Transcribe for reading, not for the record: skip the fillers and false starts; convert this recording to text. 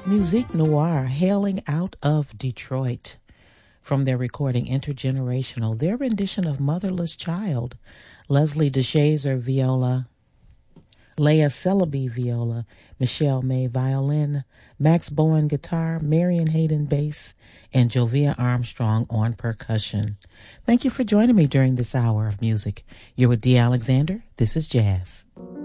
Musique Noire, hailing out of Detroit. From their recording Intergenerational, their rendition of Motherless Child, Leslie DeShazer viola, Leah Celebi viola, Michelle May violin, Max Bowen guitar, Marion Hayden bass, and Jovia Armstrong on percussion. Thank you for joining me during this hour of music. You're with Dee Alexander. This is Jazz.